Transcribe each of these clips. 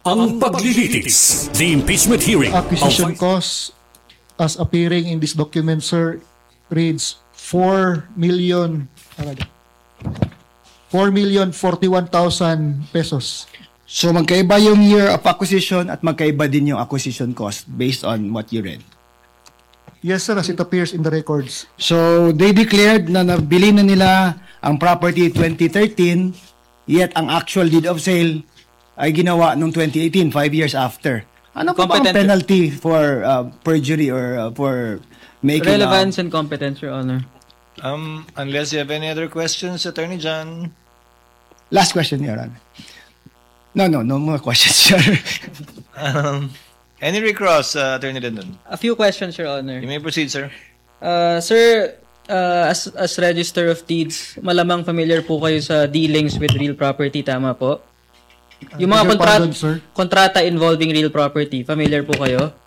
Ang paglilitis, the impeachment hearing. Acquisition costs as appearing in this document, sir, reads 4,041,000 pesos. So magkaiba yung year of acquisition at magkaiba din yung acquisition cost based on what you read. Yes, sir, as it appears in the records. So they declared na nabili na nila ang property 2013, yet ang actual deed of sale ay ginawa noong 2018, 5 years after. Ano po ba ang penalty for perjury or for making... Relevance and competence, Your Honor. Unless you have any other questions, Attorney John. Last question, Your Honor. No more questions, sir. Any recross, Attorney Dindon? A few questions, Your Honor. You may proceed, sir. Sir, as Register of Deeds, malamang familiar po kayo sa dealings with real property, tama po? Yung mga kontrata involving real property, familiar po kayo?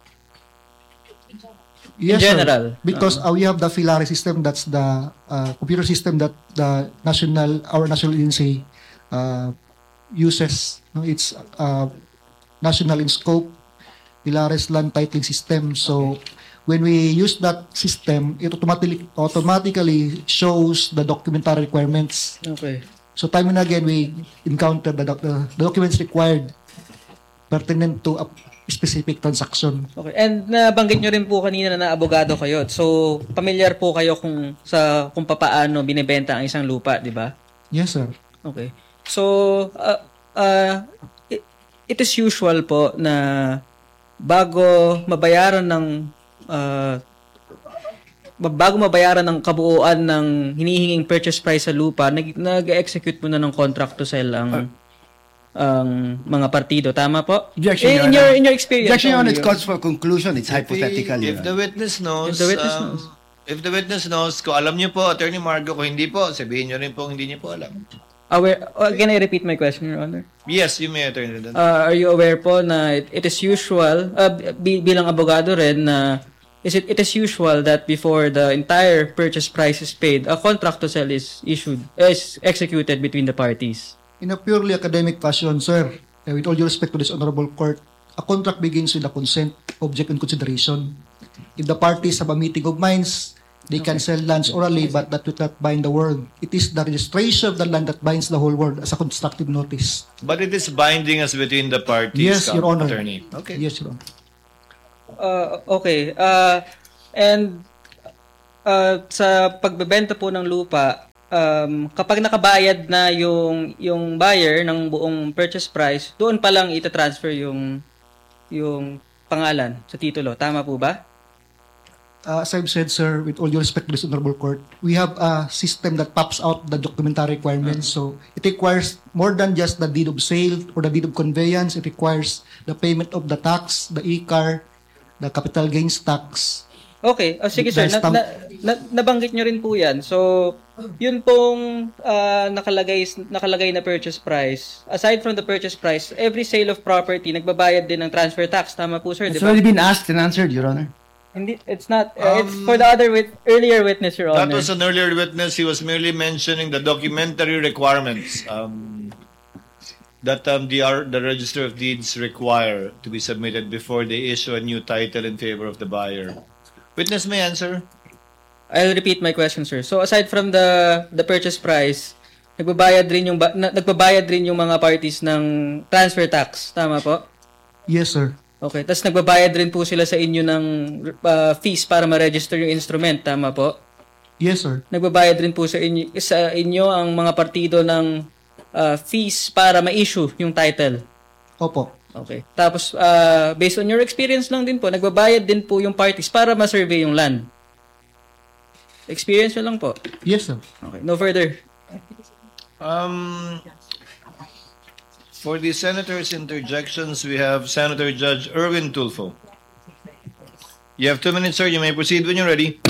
Yes, in general. Sir. Because we have the Filari system, that's the computer system that our national agency uses. It's national in scope, Filares land titling system. So when we use that system, it automatically shows the documentary requirements. Okay. So time and again, we encounter the documents required pertinent to a specific transaction. Okay. And nabanggit nyo rin po kanina na abogado kayo. So, familiar po kayo kung papaano binibenta ang isang lupa, di ba? Yes, sir. Okay. So, it is usual po na bago mabayaran ng kabuuan ng hinihinging purchase price sa lupa, nag-execute muna ng contract to sell ang mga partido. Tama po? Objection, in your experience. Objection, it calls for conclusion. It's hypothetical. If the witness knows, if the witness knows, kung alam niyo po, Attorney Margo, kung hindi po, sabihin niyo rin po hindi niyo po alam. Can I repeat my question, Your Honor? Yes, you may, Attorney. Are you aware po na it is usual, bilang abogado rin, na it is usual that before the entire purchase price is paid, a contract to sell is executed between the parties? In a purely academic fashion, sir, with all due respect to this honorable court, a contract begins with a consent, object, and consideration. If the parties have a meeting of minds, they can sell lands orally, but that will not bind the world. It is the registration of the land that binds the whole world as a constructive notice. But it is binding us between the parties, yes, Your Honor. Attorney. Okay. Yes, Your Honor. Okay. And sa pagbebenta po ng lupa, kapag nakabayad na yung buyer ng buong purchase price, doon pa lang ita-transfer yung pangalan sa titulo. Tama po ba? As I've said, sir, with all due respect to this honorable court, we have a system that pops out the documentary requirements. So it requires more than just the deed of sale or the deed of conveyance. It requires the payment of the tax, the e-car, the capital gains tax. Okay. Sige, sir. Nabanggit nyo rin po yan. So, yun pong nakalagay na purchase price. Aside from the purchase price, every sale of property, nagbabayad din ng transfer tax. Tama po, sir, It's already been asked and answered, Your Honor. Hindi, it's not. It's for the earlier witness, Your Honor. That was an earlier witness. He was merely mentioning the documentary requirements that the Register of Deeds require to be submitted before they issue a new title in favor of the buyer. Witness may answer. I'll repeat my question, sir. So aside from the purchase price, nagbabayad rin yung mga parties ng transfer tax, tama po? Yes, sir. Okay, tapos nagbabayad rin po sila sa inyo ng fees para ma-register yung instrument, tama po? Yes, sir. Nagbabayad rin po sa inyo ang mga partido ng fees para ma-issue yung title. Opo. Okay. Tapos based on your experience lang din po, nagbabayad din po yung parties para ma-survey yung land. Experience nyo lang po. Yes, sir. Okay. No further. For the Senator's interjections, we have Senator Judge Erwin Tulfo. You have 2 minutes, sir. You may proceed when you're ready.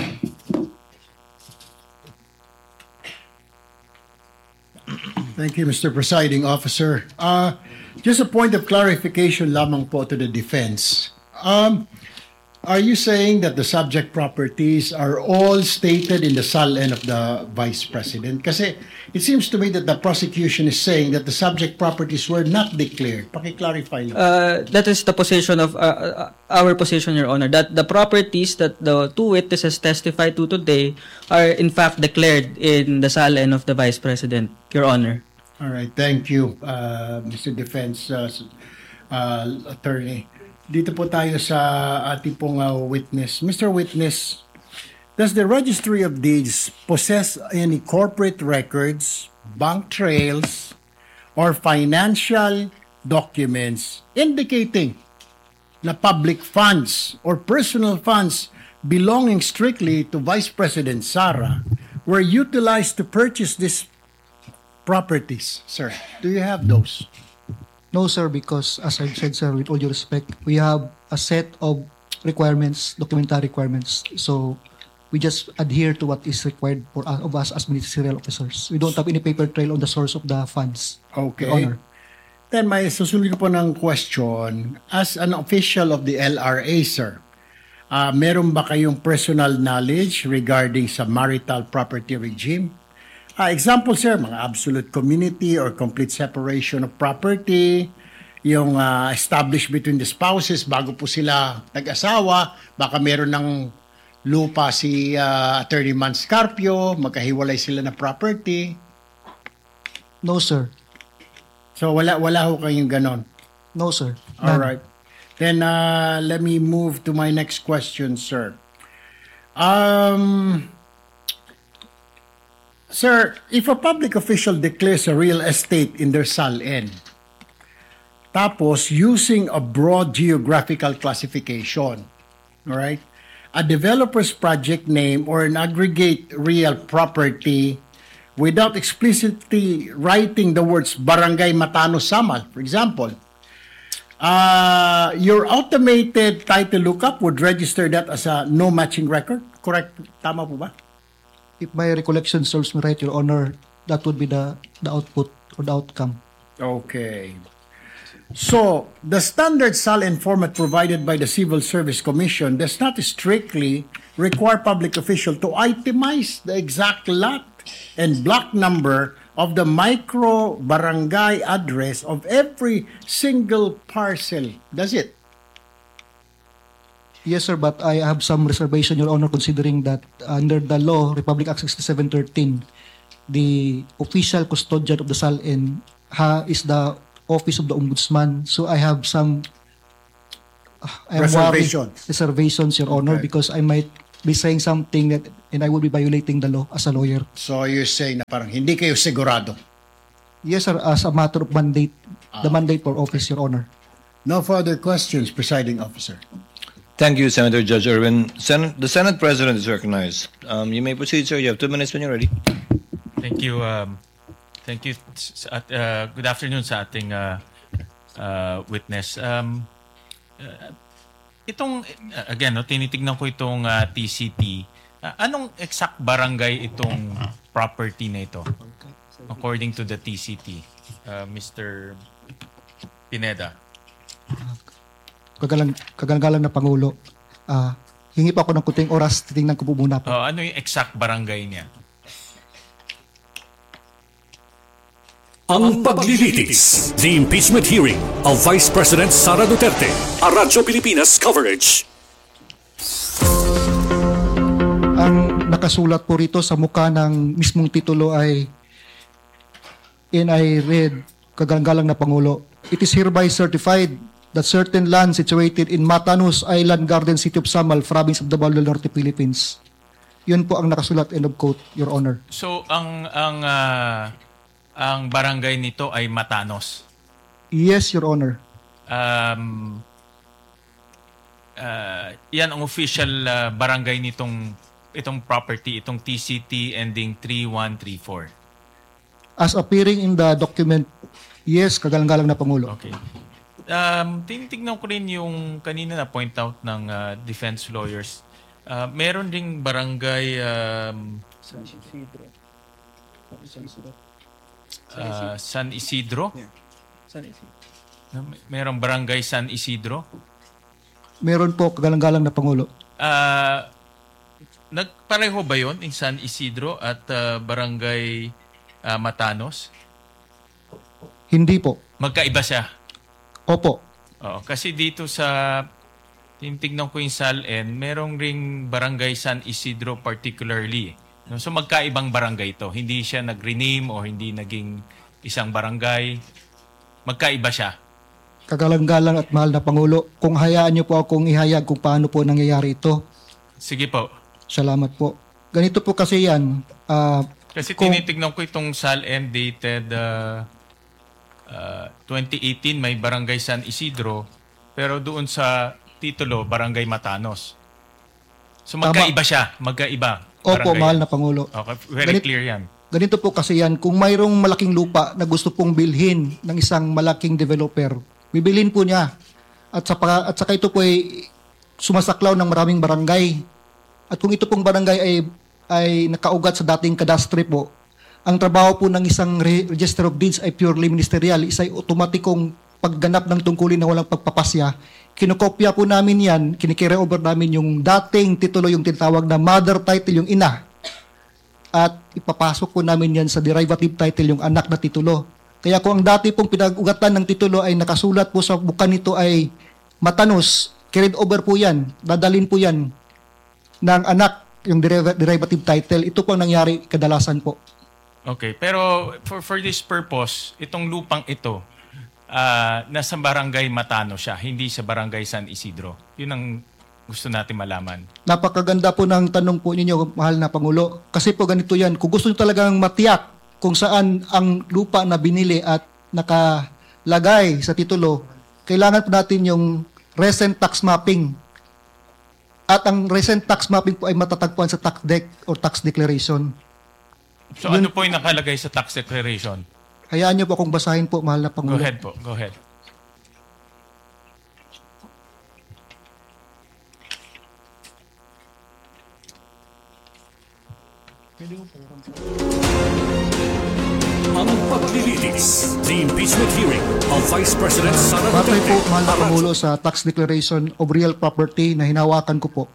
Thank you, Mr. Presiding Officer. Just a point of clarification lamang po to the defense. Are you saying that the subject properties are all stated in the SALN of the Vice President? Kasi it seems to me that the prosecution is saying that the subject properties were not declared. Paki-clarify lang. That is the position of our position, Your Honor, that the properties that the two witnesses testified to today are in fact declared in the SALN of the Vice President, Your Honor. All right, thank you, Mr. Defense Attorney. Dito po tayo sa ating pong witness. Mr. Witness, does the Registry of Deeds possess any corporate records, bank trails, or financial documents indicating na public funds or personal funds belonging strictly to Vice President Sara were utilized to purchase these properties, sir? Do you have those? No, sir, because as I've said, sir, with all due respect, we have a set of requirements, documentary requirements. So we just adhere to what is required of us as ministerial officers. We don't have any paper trail on the source of the funds. Okay. Your Honor. Then may susunod ko po ng question. As an official of the LRA, sir, meron ba kayong personal knowledge regarding sa marital property regime? Example, sir, mga absolute community or complete separation of property, yung established between the spouses bago po sila nag-asawa, baka meron ng lupa si Attorney Manscarpio, magkahiwalay sila na property. No, sir. So wala ho kayong ganon. No, sir. All None. right. Then let me move to my next question, sir. Sir, if a public official declares a real estate in their SALN, tapos using a broad geographical classification, all right, a developer's project name or an aggregate real property without explicitly writing the words Barangay Matano Samal, for example, your automated title lookup would register that as a no matching record? Correct? Tama po ba? If my recollection serves me right, Your Honor, that would be the output or the outcome. Okay. So, the standard SALN format provided by the Civil Service Commission does not strictly require public official to itemize the exact lot and block number of the micro barangay address of every single parcel, does it? Yes, sir, but I have some reservation, Your Honor, considering that under the law, Republic Act 6713, the official custodian of the SALN is the Office of the Ombudsman. So I have some reservations, Your Honor, Okay. because I might be saying something that and I would be violating the law as a lawyer. So, you're saying na parang hindi kayo sigurado? Yes, sir, as a matter of mandate, the mandate for office, Your Honor. No further questions, presiding officer. Thank you, Senator Judge Irwin. The Senate President is recognized. You may proceed, sir. You have 2 minutes when you're ready. Thank you. Thank you. Good afternoon sa ating witness. Itong, again, no, tinitignan ko itong TCT. Anong exact barangay itong property na ito? According to the TCT, Mr. Pineda. Kagalang na Pangulo, hingi pa ako ng kuting oras, titingnan ko po muna po. Ano yung exact barangay niya? Ang paglilitis. The impeachment hearing of Vice President Sara Duterte. A Radyo Pilipinas coverage. Ang nakasulat po rito sa mukha ng mismong titulo ay and I read, kagalang na Pangulo, it is hereby certified that certain land situated in Matanos Island Garden, City of Samal, Province of Davao del Norte, Philippines. Yun po ang nakasulat, end of quote, Your Honor. So ang barangay nito ay Matanos. Yes, Your Honor. Yan ang official barangay itong property, itong TCT ending 3134. As appearing in the document, yes, kagalang na Pangulo. Okay. Tinitignan ko rin yung kanina na point out ng defense lawyers. Meron ding barangay San Isidro. San Isidro? Merong barangay San Isidro? Meron po, kagalang-galang na Pangulo. Nagpareho ba yun in San Isidro at Barangay Matanos? Hindi po. Magkaiba siya? Opo. Oo, kasi dito sa tinitignan ko yung SALN, merong ring Barangay San Isidro particularly. No? So magkaibang barangay ito. Hindi siya nag-rename o hindi naging isang barangay. Magkaiba siya. Kagalang-galang at mahal na Pangulo, kung hayaan niyo po akong ihayag kung paano po nangyayari ito. Sige po. Salamat po. Ganito po kasi yan. Kasi tinitignan ko itong SALN dated 2018, may Barangay San Isidro, pero doon sa titulo, Barangay Matanos. So magkaiba siya, magkaiba. Opo, barangay. mahal na Pangulo. Okay, very clear yan. Ganito po kasi yan, kung mayroong malaking lupa na gusto pong bilhin ng isang malaking developer, bibilhin po niya. At saka ito po ay sumasaklaw ng maraming barangay. At kung ito pong barangay ay nakaugat sa dating kadastre po, ang trabaho po ng isang Register of Deeds ay purely ministerial, isa'y otomatikong pagganap ng tungkulin na walang pagpapasya. Kinokopya po namin yan, kinikire over namin yung dating titulo, yung tinatawag na mother title, yung ina. At ipapasok po namin yan sa derivative title, yung anak na titulo. Kaya kung ang dati pong pinag-ugatan ng titulo ay nakasulat po sa buka nito ay Matanos, carried over po yan, dadalin po yan ng anak, yung derivative title. Ito po ang nangyari kadalasan po. Okay, pero for this purpose, itong lupang ito, nasa Barangay Matano siya, hindi sa Barangay San Isidro. Yun ang gusto natin malaman. Napakaganda po ng tanong po ninyo, mahal na Pangulo. Kasi po ganito yan, kung gusto nyo talagang matiyak kung saan ang lupa na binili at nakalagay sa titulo, kailangan po natin yung recent tax mapping. At ang recent tax mapping po ay matatagpuan sa tax deck or tax declaration. So ano po yung nakalagay sa tax declaration? Hayaan niyo po akong basahin po, mahal na Pangulo. Go ahead po, go ahead. Ang paglilitis, the impeachment hearing of Vice President Sara Batay po, Duterte. mahal na Pangulo, sa tax declaration of real property na hinawakan ko po.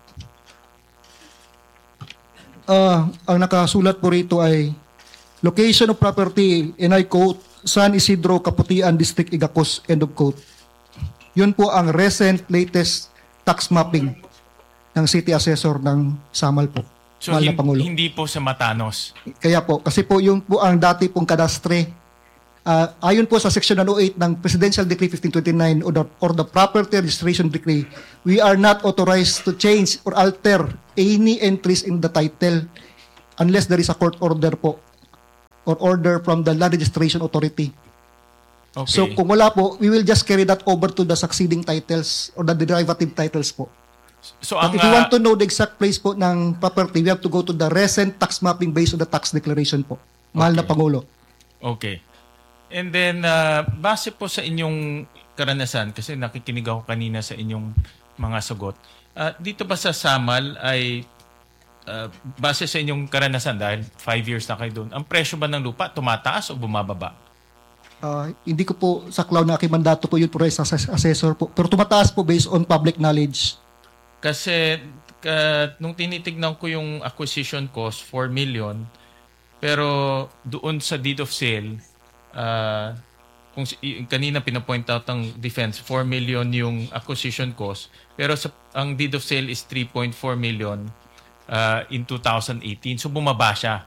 Ang nakasulat po rito ay location of property, and I quote, San Isidro, Kaputian District, Igacos, end of quote. Yun po ang latest tax mapping ng City Assessor ng Samal po. So Mahal na Pangulo. hindi po sa Matanos. Kaya po, kasi po yung po ang dati pong kadastre. Ayon po sa Section 108 ng Presidential Decree 1529 or the Property Registration Decree, we are not authorized to change or alter any entries in the title unless there is a court order po or order from the Land Registration Authority. Okay. So kung wala po, we will just carry that over to the succeeding titles or the derivative titles po. So But if you want to know the exact place po ng property, we have to go to the recent tax mapping based on the tax declaration po. Mahal na Okay. Pangulo. Okay. And then, base po sa inyong karanasan, kasi nakikinig ako kanina sa inyong mga sagot, dito ba sa Samal ay, base sa inyong karanasan, dahil 5 years na kayo doon, ang presyo ba ng lupa tumataas o bumababa? Hindi ko po saklaw na aking mandato po yun po sa assessor po. Pero tumataas po based on public knowledge. Kasi nung tinitignan ko yung acquisition cost, 4 million, pero doon sa deed of sale, kung kanina pinapoint out ng defense, 4 million yung acquisition cost, pero ang deed of sale is 3.4 million in 2018. So bumaba siya.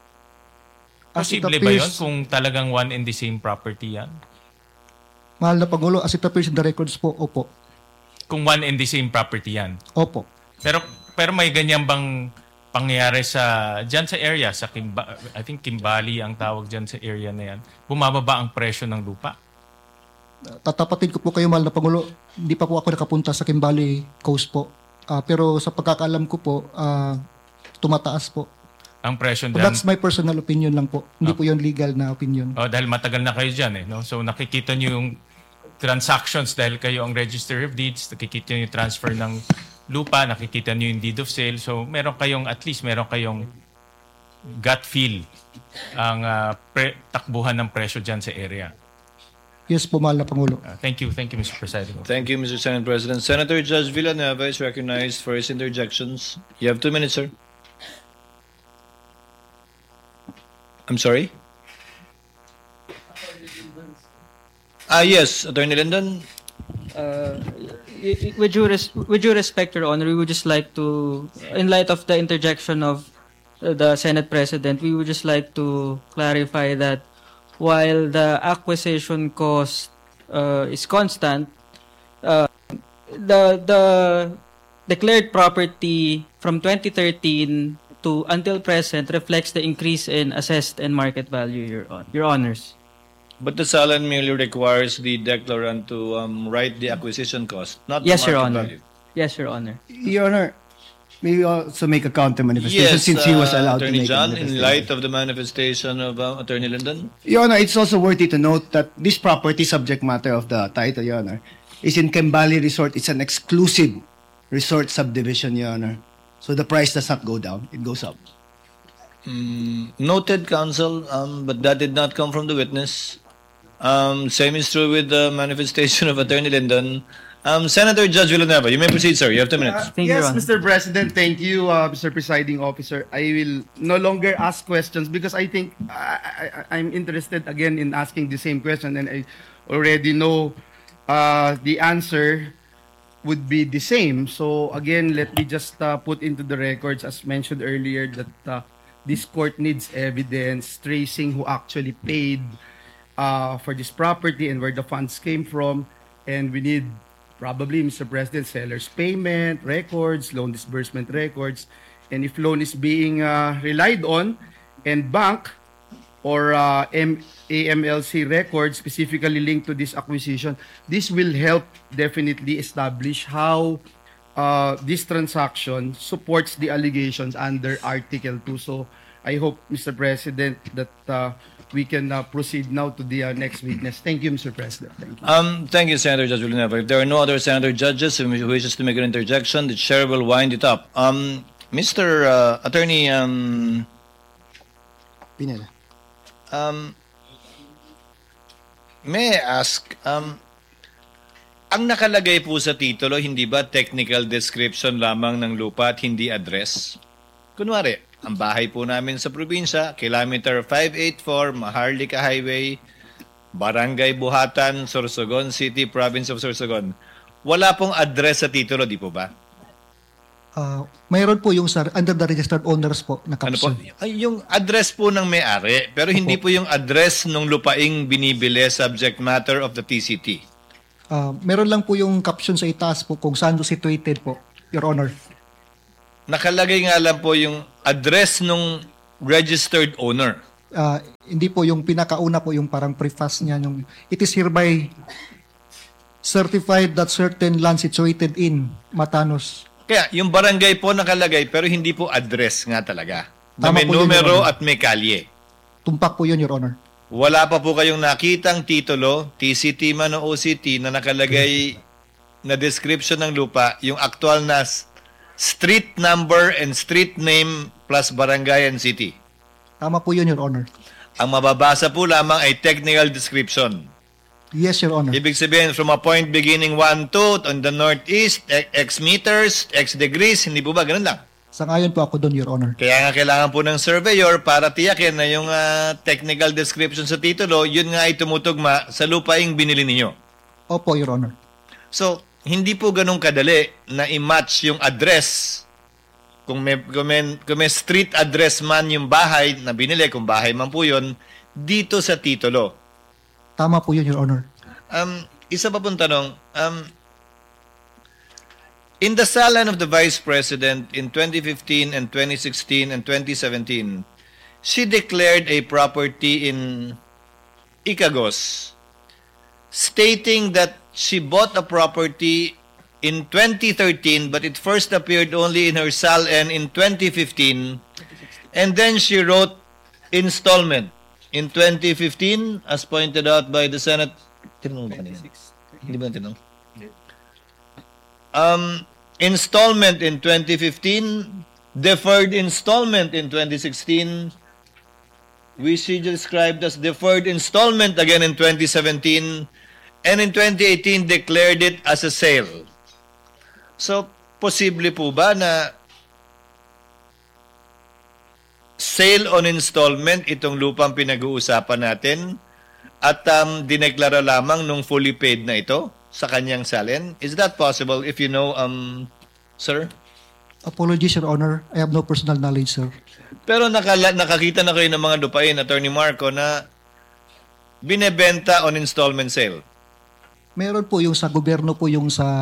As it Posible ba yun appears- kung talagang one and the same property yan? Mahal na Pangulo, as it appears in the records po, opo. Kung one and the same property yan. Opo. Pero may ganyan bang pangyayari diyan sa area, I think Kimbali ang tawag diyan sa area na yan. Bumababa ang presyo ng lupa. Tatapatin ko po kayo, mahal na Pangulo. Hindi pa po ako nakapunta sa Kimbali Coast po. Pero sa pagkakaalam ko po, tumataas po. Ang presyo But diyan. that's my personal opinion lang po. Hindi po yun legal na opinion. Dahil matagal na kayo diyan no? So nakikita niyo yung transactions dahil kayo ang Register of Deeds, nakikita niyo yung transfer ng lupa, nakikita niyo yung deed of sale. So meron kayong gut feel ang takbuhan ng presyo diyan sa area. Yes po, mahal na Pangulo. Thank you, Mr. Presiding Officer. Thank you, Mr. Senate President. Senator Judge Villanueva is recognized for his interjections. You have 2 minutes, sir. I'm sorry? Yes, Attorney Lyndon. With due respect, Your Honor, we would just like to, in light of the interjection of the Senate President, we would just like to clarify that while the acquisition cost is constant, the declared property from 2013 to until present reflects the increase in assessed and market value, Your Honors. But the SALN merely requires the declarant to write the acquisition cost, not Yes, the Your market Honor. value. Yes, Your Honor. Your Honor, may we also make a counter manifestation Yes, since he was allowed to Attorney make John, a in manifestation. light of the manifestation of Attorney Lyndon. Your Honor, it's also worthy to note that this property subject matter of the title, Your Honor, is in Kembali Resort. It's an exclusive resort subdivision, Your Honor. So the price does not go down, it goes up. Noted, counsel, but that did not come from the witness. Same is true with the manifestation of Attorney Lyndon. Senator Judge Villanueva, you may proceed, sir. You have 2 minutes. Thank you, Your Yes, Honor. Mr. President, thank you, Mr. Presiding Officer. I will no longer ask questions because I think I'm interested again in asking the same question, and I already know the answer would be the same. So again, let me just put into the records, as mentioned earlier, that this court needs evidence tracing who actually paid for this property and where the funds came from, and we need probably, Mr. President, seller's payment records, loan disbursement records, and if loan is being relied on, and bank or AMLC records specifically linked to this acquisition, this will help definitely establish how this transaction supports the allegations under Article 2. So I hope, Mr. President, that we can proceed now to the next witness. Thank you, Mr. President. Thank you. Thank you, Senator Judge Villanueva. If there are no other Senator judges who wishes to make an interjection, the chair will wind it up. Mr. Attorney Pineda. may I ask, ang nakalagay po sa titulo, hindi ba technical description lamang ng lupa at hindi address? Kunwari, ang bahay po namin sa probinsya, kilometer 584, Maharlika Highway, Barangay Buhatan, Sorsogon City, Province of Sorsogon. Wala pong address sa titulo, di po ba? Mayroon po yung under the registered owners po na Ano po? caption. Ay, yung address po ng may-ari, pero hindi po yung address ng lupaing binibili subject matter of the TCT. Meron lang po yung caption sa itaas po kung saan situated po, Your Honor. Nakalagay nga lang po yung address ng registered owner. Hindi po yung pinakauna po yung parang preface niya. Yung, it is hereby certified that certain land situated in Matanos. Kaya yung barangay po nakalagay pero hindi po address nga talaga. Na Tama may po yun, numero Your Honor. at may kalye. Tumpak po yun, Your Honor. Wala pa po kayong nakitang titulo, TCT man o OCT, na nakalagay na description ng lupa, yung actual na street number and street name plus barangay and city. Tama po yun, Your Honor. Ang mababasa po lamang ay technical description. Yes, Your Honor. Ibig sabihin, from a point beginning 1-2 on the northeast, x meters, x degrees, hindi po ba? Ganun lang. Sangayon po ako doon, Your Honor. Kaya nga kailangan po ng surveyor para tiyakin na yung technical description sa titulo, yun nga ay tumutugma sa lupaing binili ninyo. Opo, Your Honor. So, hindi po ganun kadali na i-match yung address. Kung may street address man yung bahay na binili, kung bahay man po yun, dito sa titulo. Tama po yun, Your Honor. Isa pa pong tanong, in the SALN of the Vice President in 2015 and 2016 and 2017, she declared a property in Icagos, stating that she bought a property in 2013, but it first appeared only in her SALN in 2015, and then she wrote installment in 2015, as pointed out by the Senate. Tinanong ba kanina? Hindi ba tinanong? Installment in 2015, deferred installment in 2016, we see described as deferred installment again in 2017, and in 2018 declared it as a sale. So, posible po ba na sale on installment itong lupang pinag-uusapan natin at dineklara lamang nung fully paid na ito sa kanyang salin? Is that possible if you know, sir? Apologies, Your Honor. I have no personal knowledge, sir. Pero nakakita na kayo ng mga lupain, Attorney Marco, na binebenta on installment sale. Meron po yung sa gobyerno po yung sa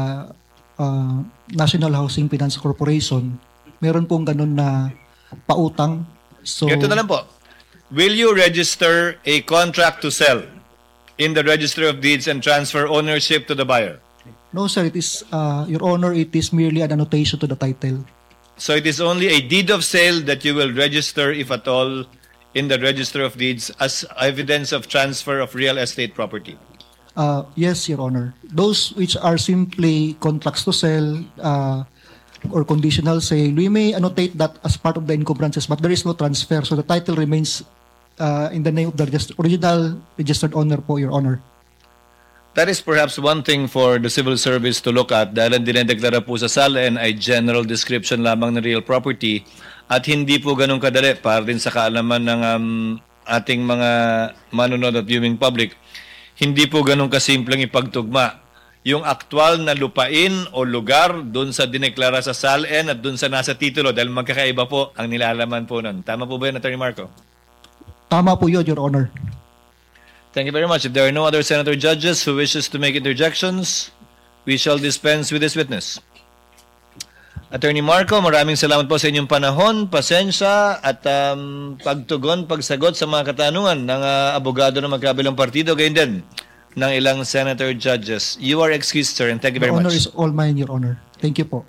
National Housing Finance Corporation. Meron pong ganun na pautang. So, Ganito na lang po. Will you register a contract to sell in the Register of Deeds and transfer ownership to the buyer? no, sir, it is, Your Honor, it is merely an annotation to the title. So it is only a deed of sale that you will register, if at all, in the Register of Deeds as evidence of transfer of real estate property. Yes, Your Honor. Those which are simply contracts to sell or conditional sale, we may annotate that as part of the encumbrances, but there is no transfer. So the title remains in the name of the original registered owner po, Your Honor. That is perhaps one thing for the civil service to look at dahil ang dinedeklara po sa SALN ay general description lamang ng real property at hindi po ganun kadali para din sa kaalaman ng ating mga manonood at viewing public. Hindi po ganun kasimpleng ipagtugma yung aktual na lupain o lugar dun sa dineklara sa SALN at dun sa nasa titulo dahil magkakaiba po ang nilalaman po nun. Tama po ba yun, Attorney Marco? Tama po yun, Your Honor. Thank you very much. If there are no other senator judges who wishes to make interjections, we shall dispense with this witness. Attorney Marco, maraming salamat po sa inyong panahon, pasensya at pagtugon, pagsagot sa mga katanungan ng abogado ng magkabilang partido, gayon din ng ilang senator judges. You are excused, sir, and thank you very The honor much. is all mine, Your Honor. Thank you po.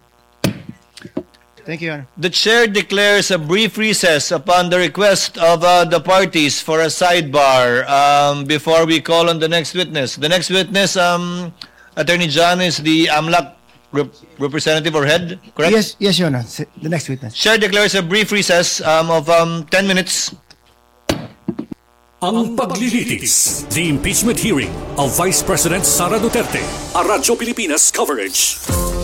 Thank you, Your Honor. The chair declares a brief recess upon the request of the parties for a sidebar before we call on the next witness. The next witness, Attorney John, is the AMLAC representative or head, correct? Yes, Your Honor. The next witness. Chair declares a brief recess of 10 minutes. Ang paglilitis, the impeachment hearing of Vice President Sara Duterte, a Radyo Pilipinas coverage.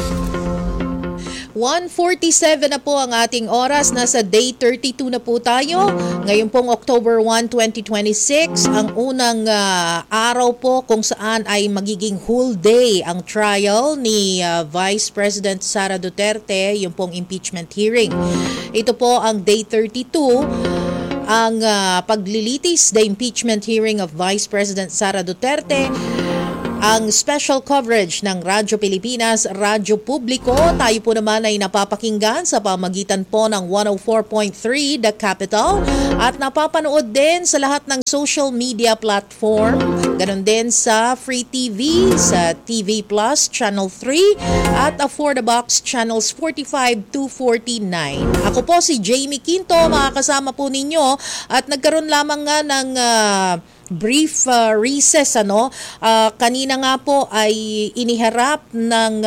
1:47 na po ang ating oras. Nasa day 32 na po tayo. Ngayon pong October 1, 2026, ang unang araw po kung saan ay magiging whole day ang trial ni Vice President Sara Duterte, yung pong impeachment hearing. Ito po ang day 32. Ang paglilitis, the impeachment hearing of Vice President Sara Duterte. Ang special coverage ng Radyo Pilipinas, Radyo Publiko. Tayo po naman ay napapakinggan sa pamagitan po ng 104.3 The Capital at napapanood din sa lahat ng social media platform. Ganon din sa Free TV, sa TV Plus, Channel 3 at For the Box, Channels 45 to 49. Ako po si Jamie Quinto, makakasama po ninyo at nagkaroon lamang nga ng brief recess kanina nga po ay iniharap ng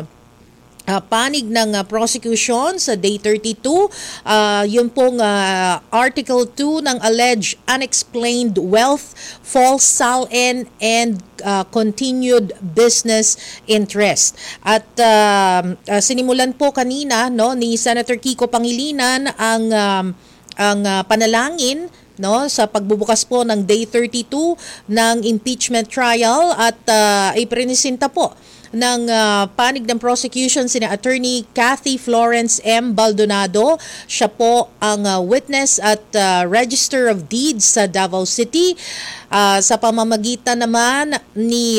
panig ng prosecution sa day 32 yung pong article 2 ng alleged unexplained wealth, false SALN and continued business interest. At sinimulan po kanina ni Senator Kiko Pangilinan ang panalangin sa pagbubukas po ng Day 32 ng impeachment trial at iprenisenta po ng panig ng prosecution sina Attorney Kathy Florence M. Baldonado. Siya po ang witness at Register of Deeds sa Davao City. Sa pamamagitan naman ni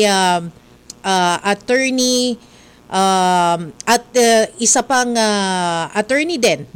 Attorney at isa pang attorney din,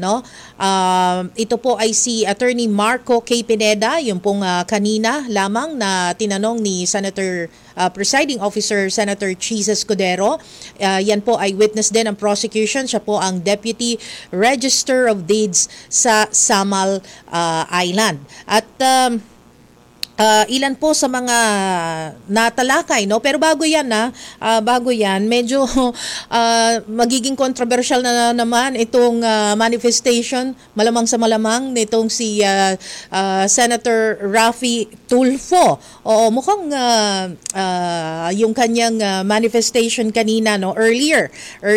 ito po ay si Attorney Marco K. Pineda, yung pong kanina lamang na tinanong ni Senator Presiding Officer Senator Cheese Escudero. Yan po ay witness din ng prosecution. Siya po ang Deputy Register of Deeds sa Samal Island. At ilan po sa mga natalakay, no? Pero bago yan, medyo magiging controversial na naman itong manifestation, malamang sa malamang, nitong si Senator Raffy Tulfo. Oo, mukhang yung kanyang manifestation kanina, no? Earlier,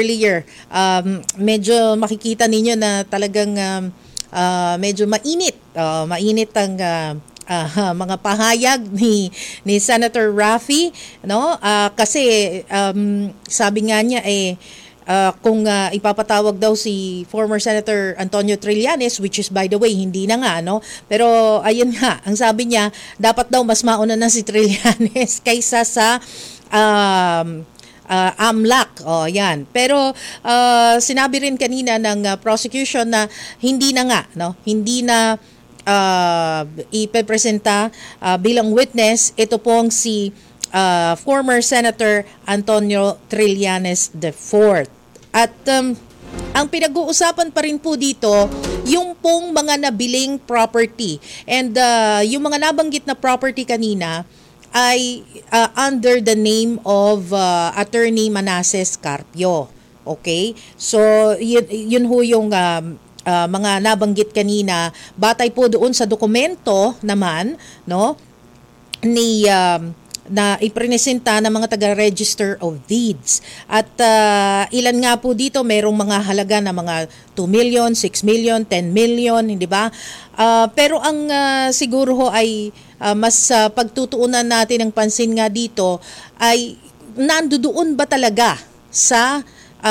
medyo makikita ninyo na talagang medyo mainit ang mga pahayag ni Senator Raffy, no? Kasi sabi nga niya kung ipapatawag daw si former Senator Antonio Trillanes, which is by the way hindi na nga, no? Pero ayun nga, ang sabi niya dapat daw mas mauna na si Trillanes kaysa sa AMLAC. Yan. Pero sinabi rin kanina ng prosecution na hindi na nga, no? Hindi na ipepresenta bilang witness ito pong si former Senator Antonio Trillanes IV. At ang pinag-uusapan pa rin po dito yung pong mga nabiling property. And yung mga nabanggit na property kanina ay under the name of Attorney Manasseh Carpio. Okay? So yun ho yung mga nabanggit kanina, batay po doon sa dokumento naman, no, ni na ipresenta ng mga taga-register of deeds. At ilan nga po dito, merong mga halaga na mga 2 million, 6 million, 10 million, hindi ba? Pero ang siguro ho ay mas pagtutuunan natin ng pansin nga dito ay nandoon ba talaga sa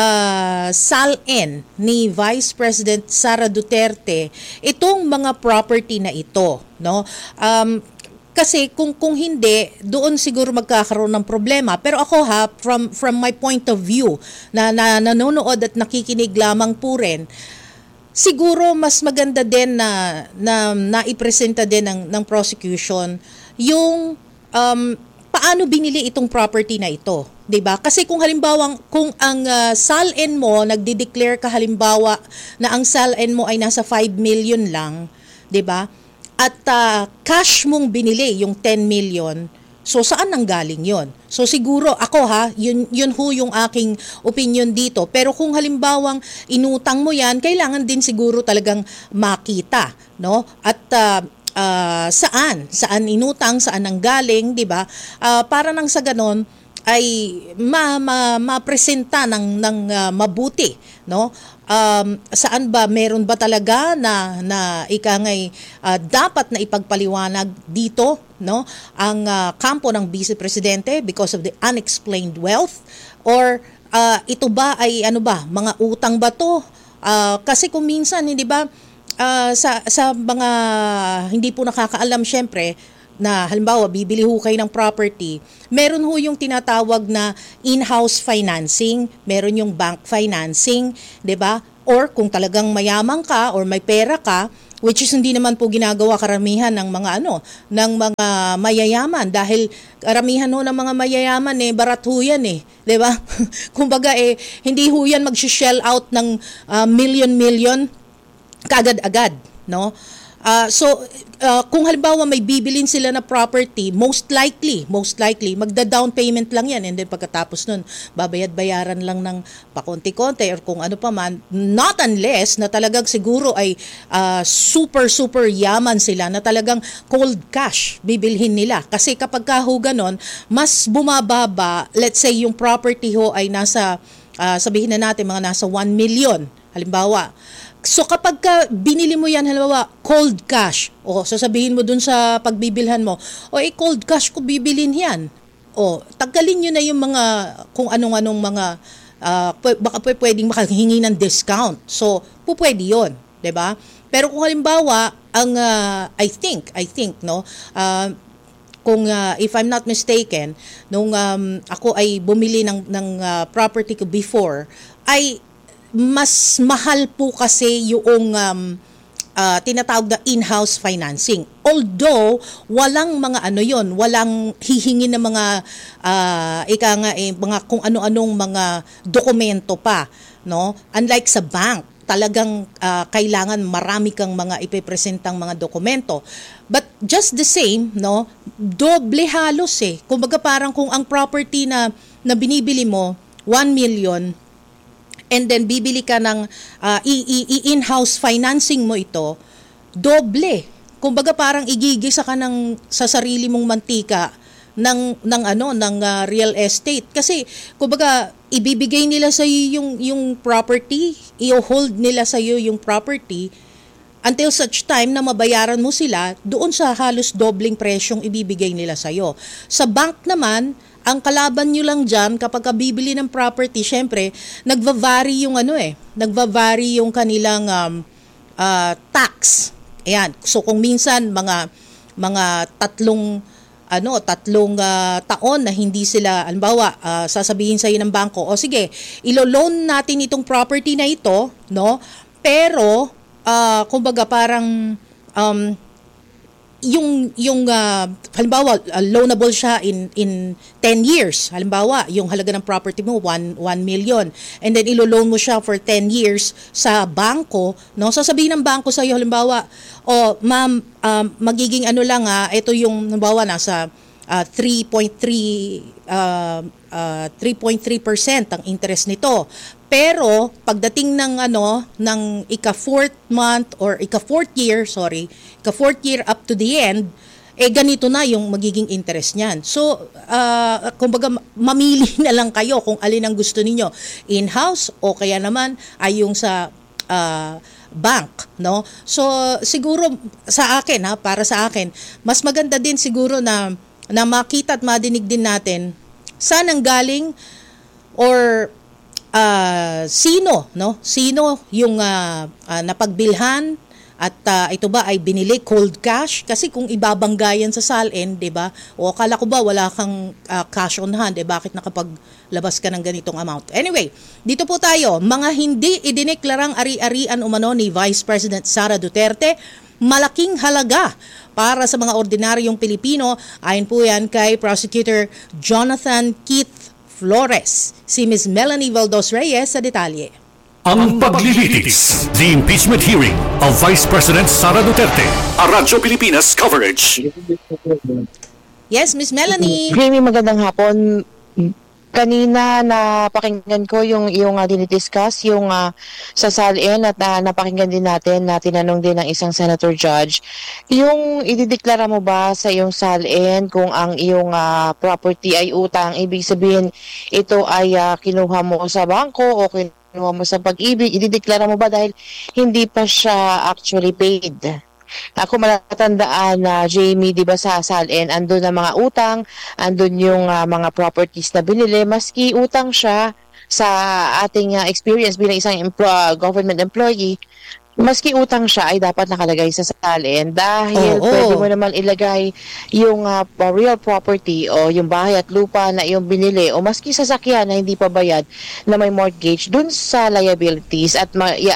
SALN ni Vice President Sara Duterte itong mga property na ito, no? Kasi kung hindi, doon siguro magkakaroon ng problema. Pero ako from my point of view na nanonood at nakikinig lamang po rin, siguro mas maganda din na naipresenta din ng prosecution yung paano binili itong property na ito, 'di ba? Kasi kung halimbawa kung ang SALN mo nagde-declare ka halimbawa na ang SALN mo ay nasa 5 million lang, 'di ba? At cash mong binili yung 10 million. So saan nanggaling 'yon? So siguro ako yun ho yung aking opinion dito. Pero kung halimbawang inutang mo 'yan, kailangan din siguro talagang makita, no? At saan inutang, saan nanggaling, 'di ba? Para nang sa ganon ay mapresenta ng mabuti, no? Saan ba meron ba talaga na ikangay dapat na ipagpaliwanag dito, no, ang kampo ng Vice Presidente because of the unexplained wealth, or ito ba ay ano ba, mga utang ba to? Kasi kung minsan hindi ba sa mga hindi po nakakaalam, syempre, na halimbawa bibili ho kayo ng property, meron ho yung tinatawag na in-house financing, meron yung bank financing, 'di ba? Or kung talagang mayaman ka or may pera ka, which is hindi naman po ginagawa karamihan ng mga ng mga mayayaman, dahil karamihan ho ng mga mayayaman barat ho yan 'di ba? Kumbaga hindi ho yan mag-shell out ng million kagad-agad, no? So kung halimbawa may bibilin sila na property, most likely magda-down payment lang yan, and then pagkatapos nun babayad-bayaran lang ng pakonti-konti or kung ano pa man, not unless na talagang siguro ay super yaman sila na talagang cold cash bibilhin nila. Kasi kapag ho ganon, mas bumababa, let's say yung property ho ay nasa sabihin na natin mga nasa 1 million halimbawa. So kapag binili mo yan, halimbawa, cold cash, sasabihin mo dun sa pagbibilhan mo, cold cash ko bibilin yan. Tanggalin nyo na yung mga, kung anong mga, baka pwedeng makahingi ng discount. So, pwede yun, 'di ba? Pero kung halimbawa, ang, I think, no, kung if I'm not mistaken, nung ako ay bumili ng property ko before, ay mas mahal po kasi yung tinatawag na in-house financing. Although walang mga walang hihingi ng mga mga kung ano-anong mga dokumento pa, no? Unlike sa bank, talagang kailangan marami kang mga ipepresentang mga dokumento. But just the same, no, doble halos eh. Kumbaga parang kung ang property na binibili mo, 1 million, and then bibili ka ng in-house financing mo ito, doble. Kumbaga parang igigisa ka sa sarili mong mantika ng real estate, kasi kumbaga ibibigay nila sa iyo yung property, i-hold nila sa iyo yung property until such time na mabayaran mo sila doon sa halos dobleng presyong ibibigay nila sa iyo. Sa bank naman, ang kalaban nyo lang dyan kapag bibili ng property, syempre nagva-vary yung kanilang tax. Ayan. So kung minsan mga tatlong taon na hindi sila, halimbawa, sasabihin sa iyo ng bangko, o sige, ilo-loan natin itong property na ito, no? Pero kumbaga parang halimbawa, loanable siya in 10 years. Halimbawa, yung halaga ng property mo 1 million. And then ilo-loan mo siya for 10 years sa bangko, no? Sasabihin ng bangko sa iyo, halimbawa, ma'am, magiging ito yung halimbawa nasa 3.3% ang interest nito. Pero pagdating ng ika-4th month or ika-4th year up to the end, ganito na yung magiging interest niyan. So, kumbaga mamili na lang kayo kung alin ang gusto ninyo, in-house o kaya naman ay yung sa bank, no? So, siguro para sa akin, mas maganda din siguro na makita at madinig din natin saan ang galing or sino yung napagbilhan at ito ba ay binili cold cash, kasi kung ibabanggayan sa SALN, 'di ba? O akala ko ba wala kang cash on hand, bakit nakapaglabas ka ng ganitong amount? Anyway, dito po tayo, mga hindi idineklarang ari-arian umano ni Vice President Sara Duterte, malaking halaga para sa mga ordinaryong Pilipino, ayon po yan kay Prosecutor Jonathan Keith Flores. Si Ms. Melanie Valdos Reyes sa detalye. Ang paglilitis, the impeachment hearing of Vice President Sara Duterte, a Radyo Pilipinas coverage. Yes, Ms. Melanie. Jamie, magandang hapon. Kanina napakinggan ko yung dinidiscuss yung sa SALN at napakinggan din natin na tinanong din ng isang senator judge. Yung idideklara mo ba sa iyong SALN kung ang iyong property ay utang, ibig sabihin ito ay kinuha mo sa bangko o kinuha mo sa Pag-ibig, idideklara mo ba dahil hindi pa siya actually paid? Ako matatandaan na Jamie, di ba sa SALN, andun ang mga utang, andun yung mga properties na binili, maski utang siya sa ating experience bilang isang government employee, maski utang siya ay dapat nakalagay sa SALN dahil pwede mo naman ilagay yung real property o yung bahay at lupa na yung binili o maski sasakyan na hindi pa bayad na may mortgage dun sa liabilities at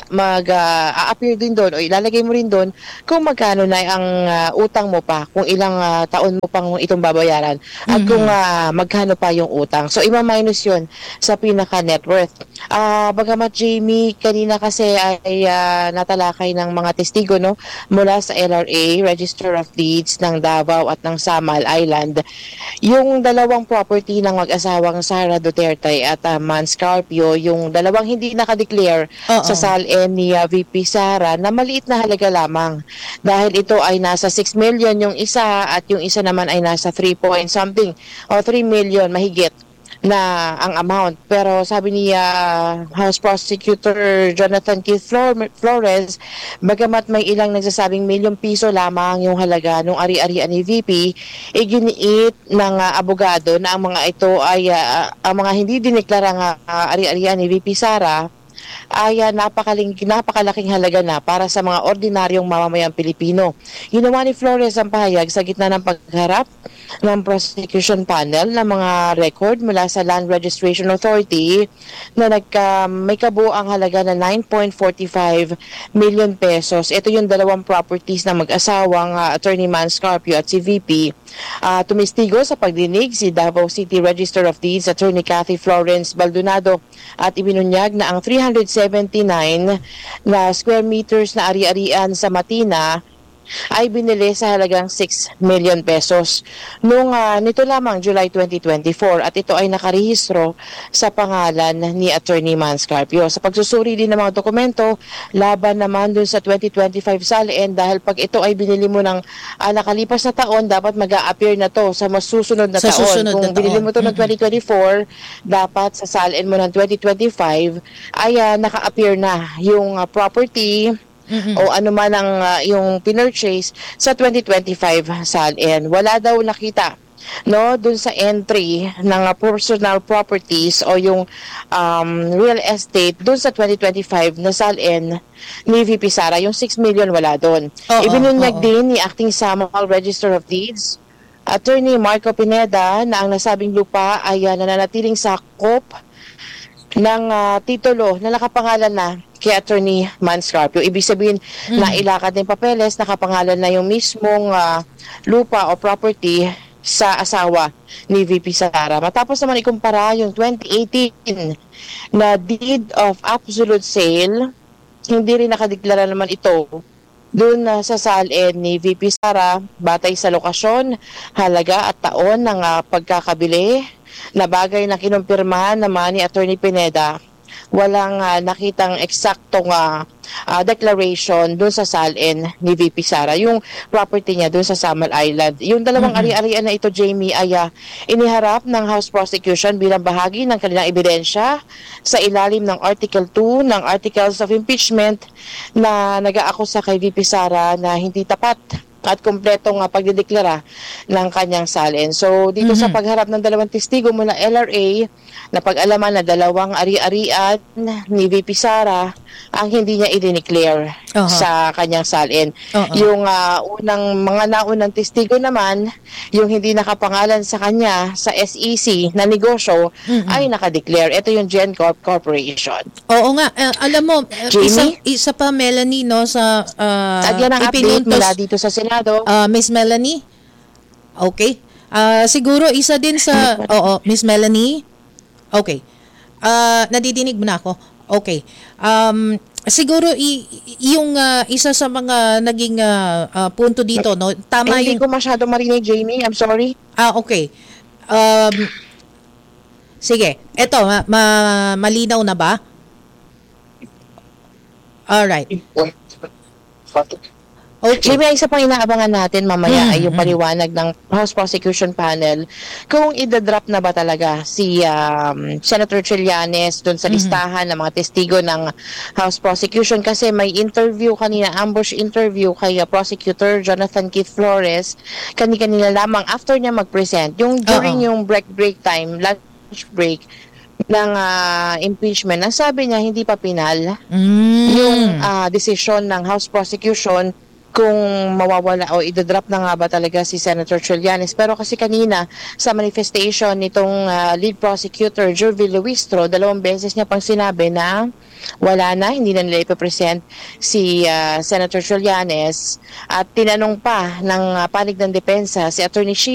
mag-a-appear din doon o ilalagay mo rin doon kung magkano na ang utang mo pa, kung ilang taon mo pang itong babayaran at kung magkano pa yung utang. So ima-minus yun sa pinaka net worth. Bagamat Jamie, kanina kasi ay natalakay ng mga testigo mula sa LRA, Register of Deeds ng Davao at ng Samal Island. Yung dalawang property ng mag-asawang Sara Duterte at Mans Carpio, yung dalawang hindi nakadeclare sa SALN ni VP Sara na maliit na halaga lamang. Dahil ito ay nasa 6 million yung isa at yung isa naman ay nasa 3 point something o 3 million mahigit na ang amount. Pero sabi ni House Prosecutor Jonathan Keith Flores, bagamat may ilang nagsasabing milyong piso lamang yung halaga ng ari-arian ni VP, iginiit ng abogado na ang mga ito ay ang mga hindi dineklarang ari-arian ni VP Sara ay napakalaking halaga na para sa mga ordinaryong mamamayang Pilipino. Ginawa ni Flores ang pahayag sa gitna ng pagharap ng prosecution panel ng mga record mula sa Land Registration Authority na may kabuuang halaga na 9.45 million pesos. Ito yung dalawang properties na mag-asawang Attorney Mans Carpio at si VP. Tumistigo sa pagdinig si Davao City Register of Deeds Attorney Cathy Florence Baldonado at ibinunyag na ang 379 na square meters na ari-arian sa Matina ay binili sa halagang 6 million pesos nito lamang July 2024 at ito ay nakarehistro sa pangalan ni Attorney Manscarpio. Sa pagsusuri din ng mga dokumento, laban naman dun sa 2025 SALN dahil pag ito ay binili mo ng nakalipas na taon, dapat mag-a-appear na to sa masusunod na taon. Kung binili mo to ng 2024, dapat sa SALN mo ng 2025 ay naka-appear na yung property o ano man ang yung pinurchase sa 2025 SALN. Wala daw nakita dun sa entry ng personal properties o yung real estate dun sa 2025 na SALN ni VP Sara. Yung 6 million wala dun. Ibinunyag din ni Acting Samuel Register of Deeds Attorney Marco Pineda na ang nasabing lupa ay nananatiling sakop ng titulo na nakapangalan na kay Attorney Manscarpio. Ibig sabihin, nailakad ng papeles, nakapangalan na yung mismong lupa o property sa asawa ni VP Sara. Matapos naman ikumpara yung 2018 na deed of absolute sale, hindi rin nakadeklara naman ito doon sa SALN ni VP Sara batay sa lokasyon, halaga at taon ng pagkakabili na bagay na kinumpirmahan naman ni Attorney Pineda. Walang nakitang eksaktong declaration doon sa SALN ni VP Sara, yung property niya doon sa Samal Island. Yung dalawang ari-arian na ito, Jamie, ay iniharap ng House Prosecution bilang bahagi ng kanilang ebidensya sa ilalim ng Article 2 ng Articles of Impeachment na nag-aakusa kay VP Sara na hindi tapat at kumpletong pagdedeklara ng kanyang SALN. So, dito sa pagharap ng dalawang testigo mula LRA, napag-alaman na dalawang ari-arian ni VP Sara ang hindi niya i-declare sa kanyang SALN. Yung mga naunang testigo naman, yung hindi nakapangalan sa kanya sa SEC na negosyo, ay nakadeclare. Ito yung GenCorp Corporation. Oo nga. Alam mo, isa pa, Melanie, no, sa yan ang update mula dito sa Senado. Miss Melanie? Okay. Siguro isa din sa Miss Melanie? Okay. Nadidinig mo na ako? Okay. Siguro yung isa sa mga naging punto dito, no? Tama hindi ko masyado marinig, Jamie. I'm sorry. Okay. Sige. Eto, malinaw na ba? Alright. Okay. May isa pang inaabangan natin mamaya ay yung paliwanag ng House Prosecution Panel kung idadrop na ba talaga si Senator Trillanes doon sa listahan ng mga testigo ng House Prosecution, kasi may interview kanina, ambush interview kay Prosecutor Jonathan Keith Flores kanina lamang after niya mag-present yung during yung break time, lunch break ng impeachment. Ang sabi niya hindi pa pinal yung decision ng House Prosecution kung mawawala o idodrop na nga ba talaga si Senator Trillanes. Pero kasi kanina sa manifestation nitong lead prosecutor Jurvil Luistro, 2 beses niya pang sinabi na wala na, hindi na nila ipapresent si Senator Trillanes, at tinanong pa ng panig ng depensa si Attorney